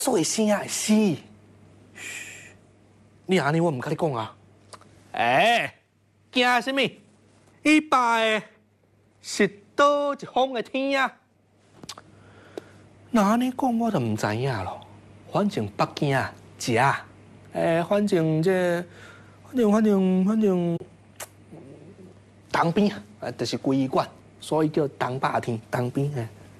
做声会死。你安尼我唔甲你讲啊。惊什么？伊爸的是倒一方的天啊！那安尼讲我就唔知影咯。反正北京啊，食啊，反正东边啊，就是归馆，所以叫东霸天，东边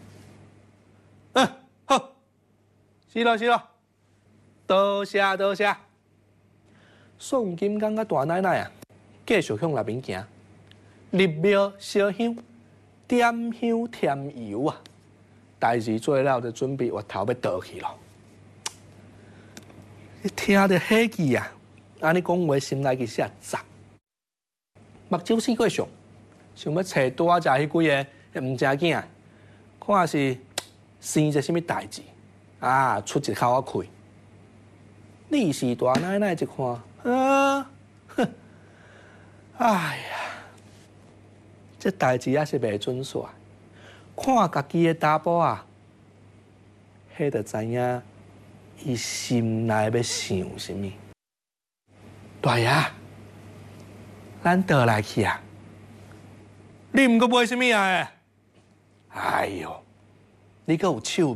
好，是咯，多谢。宋金刚甲大奶奶啊，继续向内面行，入庙烧香，点香添油啊，代志做了，就准备越头要倒去咯。听着火气啊，安尼讲话心内其实也杂，目睭四过上，想要找多食迄几个也唔正经，看是生一什么代志啊，出一口啊气。你是大奶奶一看。哎呀，这代志也是袂准煞。看家己的查甫啊，迄就知影伊心内要想什么。大爷，咱倒来去啊！你毋过买什么啊？哎呦，你阁有手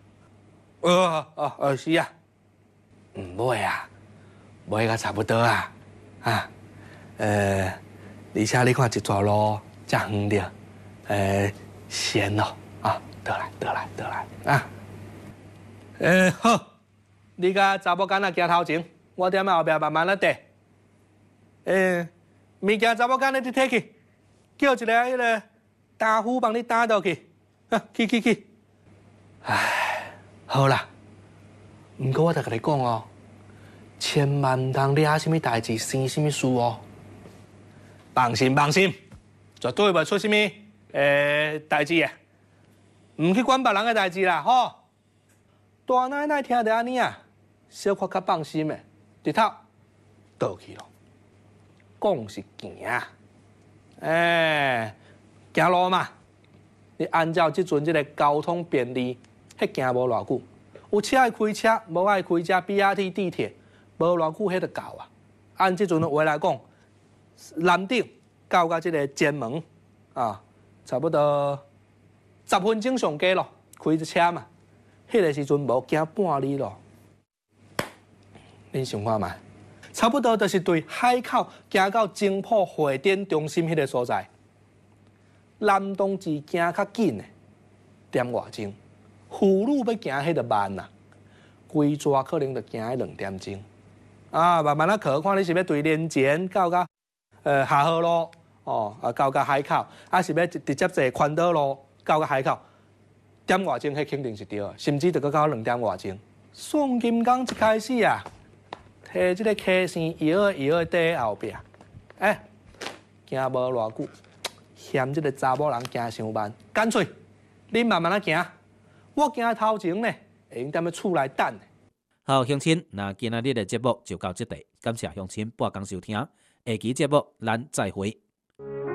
无？是啊，唔买啊。买个差不多啊，而且你看一条路遮远着，先咯啊，倒来啊，好，你甲查某囡仔行头前，我踮后壁慢慢咧爬，物件查某囡仔你摕去，叫一个迄个打虎帮你打倒去，去，唉，好啦，毋过我得甲你讲哦。千万唔通惹什么代志，生什么事哦！放心，绝对袂出什么代志嘅，唔去管别人嘅代志啦，吼！大奶奶听到安尼啊，小可较放心嘅，直头倒去咯。讲是行，行路嘛，你按照即阵即个交通便利，迄行无偌久，有车爱开车，无爱开车 ，BRT 地铁。无偌久，迄就到啊！按即阵的话来讲，南顶到甲即个前门啊，差不多10分钟上加咯，开只车嘛。迄个时阵无行半里咯。恁想看嘛？差不多就是对海口行到金浦会展中心迄个所在。南东至行较紧的，点外钟；妇女要行迄就慢啦，规抓可能就行迄2点钟。慢慢去，看你是要对连前到下河路到海口，是要直接坐宽岛路到海口，点外钟迄肯定是对的，甚至就到2点外钟。宋金刚一开始啊，摕即个客线摇在后壁，行无偌久，嫌即个查某人行伤慢，干脆恁慢慢行，我行头前呢，会用踮咧厝内等。 好，乡亲，那今仔日的节目就到这里，感谢乡亲半工收听，下期节目咱再会。